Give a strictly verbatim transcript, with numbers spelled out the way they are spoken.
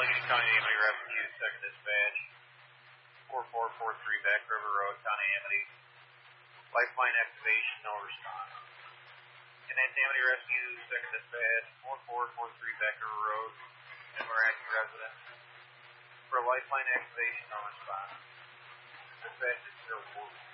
Washington County Amity Rescue, second dispatch, four four four three Back River Road, County Amity. Lifeline activation, no response. Canance Amity Rescue, second dispatch, four four four three Back River Road, Meraki resident. For lifeline activation, no response. Dispatch is zero four.